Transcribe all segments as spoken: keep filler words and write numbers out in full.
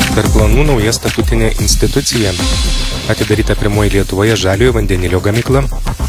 Tarp planų nauja statutinė institucija. Atidaryta pirmoji Lietuvoje žaliojo vandenilio gamykla.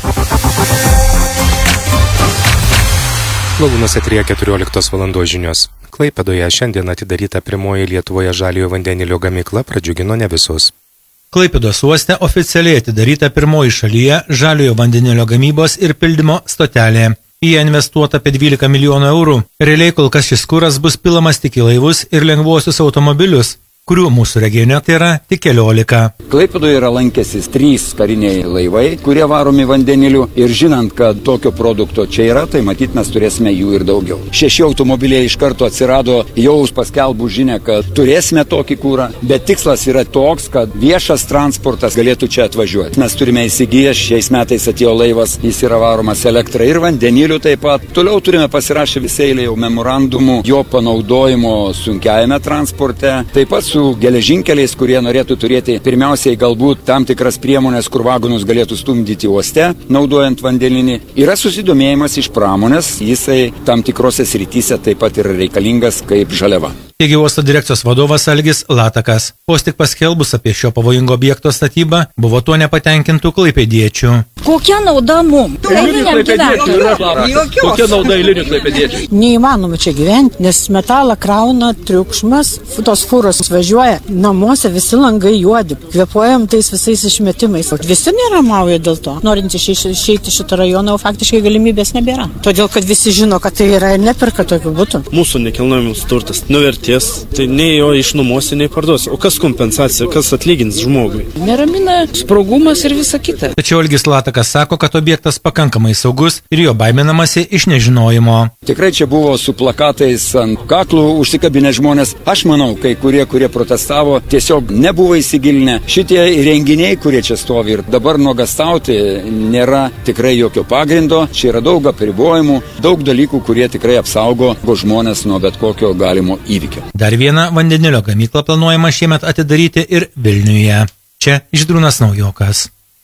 Lavūnuose eteryje keturioliktos valandos žinios. Klaipėdoje šiandien atidaryta pirmoji Lietuvoje žaliojo vandenilio gamykla pradžiugino ne visus. Klaipėdos uoste oficialiai atidaryta pirmoji šalyje žaliojo vandenilio gamybos ir pildymo stotelė. Į ją investuota apie dvylika milijonų eurų. Realiai kol kas šis kuras bus pilamas tik į laivus ir lengvuosius automobilius, kurių mūsų regione tai yra tik keliolika. Klaipėdoje yra lankęsis trys kariniai laivai, kurie varomi vandeniliu, ir žinant, kad tokio produkto čia yra, tai matyt mes turėsime jų ir daugiau. Šeši automobiliai iš karto atsirado jau paskelbus žinę, kad turėsime tokį kūrą, bet tikslas yra toks, kad viešas transportas galėtų čia atvažiuoti. Mes turime įsigiję, šiais metais atėjo laivas, jis yra varomas elektra ir vandeniliu taip pat. Toliau turime pasirašę visą eilę jau memorandumų jo panaudojimo sunkiajame transporte, taip pat su geležinkeliais, kurie norėtų turėti pirmiausiai galbūt tam tikras priemonės, kur vagonus galėtų stumdyti uoste, naudojant vandeninį. Yra susidomėjimas iš pramonės, jisai tam tikrose srityse taip pat yra reikalingas kaip žaliava. Teigė uosto direkcijos vadovas Algis Latakas. Vos tik paskelbus apie šio pavojingo objekto statybą, buvo tuo nepatenkintų klaipėdiečių. Kokia nauda mums? Kokia nauda eilinių klaipėdiečių? Neįmanoma čia gyventi, nes metalą krauna triukšmas, tos fūros važiuoja, namuose visi langai juodi, kvėpuojam tais visais išmetimais. Visi neramauja dėl to. Norint išeiti šitą rajoną, faktiškai galimybės nebėra. Todėl, kad visi žino, kad tai yra ir neperka tokių butų. Mūsų nekilnojamas turtas nuvertė. Tai nei jo išnuomosi, nei parduosi. O kas kompensacija, kas atlygins žmogui? Neramina sprogumas ir visa kita. Tačiau Algis Latakas sako, kad objektas pakankamai saugus ir jo baiminamasi iš nežinojimo. Tikrai čia buvo su plakatais ant kaklų užsikabinę žmonės. Aš manau, kai kurie, kurie protestavo, tiesiog nebuvo įsigilinę. Šitie renginiai, kurie čia stovi ir dabar nuogastauti, nėra tikrai jokio pagrindo. Čia yra daug apribojimų, daug dalykų, kurie tikrai apsaugo žmonės nuo bet kokio galimo įvykio. Dar vieną vandenilio gamyklą planuojama šiemet atidaryti ir Vilniuje. Čia Žydrūnas Naujokas.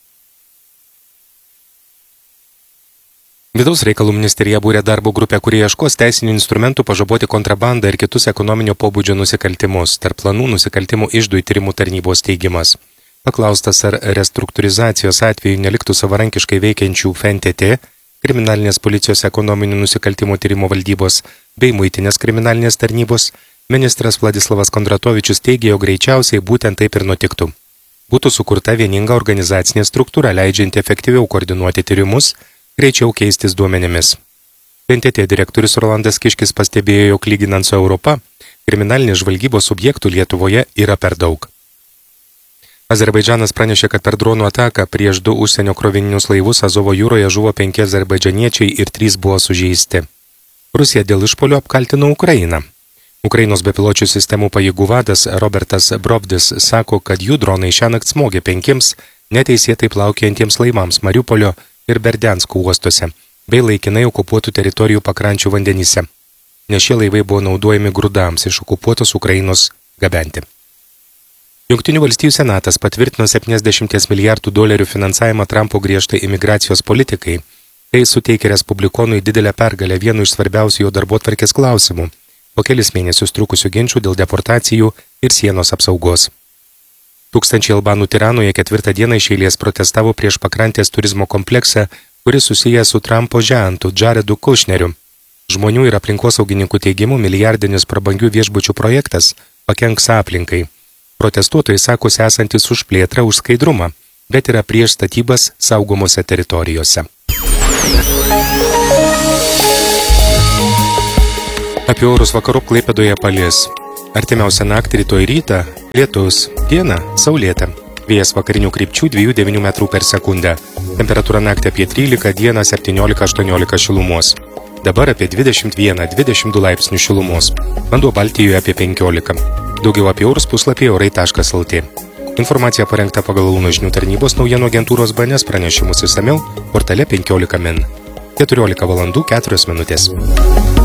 Vidaus reikalų ministerija būrė darbo grupę, kurie ieškos teisinių instrumentų pažaboti kontrabandą ir kitus ekonominio pobūdžio nusikaltimus. Tarp planų nusikaltimų iždų tyrimų tarnybos teigimas. Paklaustas, ar restruktūrizacijos atveju neliktų savarankiškai veikiančių F N T T, kriminalinės policijos ekonominių nusikaltimų tyrimo valdybos bei muitinės kriminalinės tarnybos, ministras Vladislavas Kondratovičius teigė, jog greičiausiai būtent taip ir nutiktų. Būtų sukurta vieninga organizacinė struktūra, leidžianti efektyviau koordinuoti tyrimus, greičiau keistis duomenimis. F N T T direktorius Rolandas Kiškis pastebėjo, jog lyginant su Europa, kriminalinės žvalgybos subjektų Lietuvoje yra per daug. Azerbaidžanas pranešė, kad per dronų ataką prieš du užsienio krovininius laivus Azovo jūroje žuvo penki azerbaidžaniečiai ir trys buvo sužeisti. Rusija dėl išpolio apkaltino Ukrainą. Ukrainos bepiločių sistemų pajėgų vadas Robertas Brovdis sako, kad jų dronai šiąnakt smogė penkiems neteisėtai plaukiantiems laivams Mariupolio ir Berdiansko uostuose, bei laikinai okupuotų teritorijų pakrančių vandenyse, nes šie laivai buvo naudojami grūdams iš okupuotos Ukrainos gabenti. Jungtinių valstijų senatas patvirtino septyniasdešimties milijardų dolerių finansavimą Trumpo griežtai imigracijos politikai. Tai suteikė respublikonui didelę pergalę vienu iš svarbiausių jo darbotvarkės klausimų po kelis mėnesius trukusių ginčių dėl deportacijų ir sienos apsaugos. Tūkstančiai albanų Tiranoje ketvirtą dieną iš eilės protestavo prieš pakrantės turizmo kompleksą, kuris susijęs su Trumpo žentu Jaredu Kushneriu. Žmonių ir aplinkosaugininkų teigimu milijardinis prabangių viešbučių projektas pakenks aplinkai. Protestuotojai sakosi esantis už plėtrą, už skaidrumą, bet yra prieš statybas saugomose teritorijose. Apie orus vakarop Klaipėdoje palis. Artimiausią naktį rytoj rytą lietus, dieną saulėta. Vėjas vakarinių krypčių dviejų devynių metrų per sekundę. Temperatūra naktį apie trylika, dieną septyniolika aštuoniolika šilumos. Dabar apie dvidešimt vieną dvidešimt du laipsnių šilumos. Vanduo Baltijoje apie penkiolika. Daugiau apie orus puslapyje orai taškas el tė. Informacija parengta pagal Launo žinių tarnybos naujienų agentūros B N S pranešimus išsamiau portale penkiolika min. keturiolika valandų keturios minutės.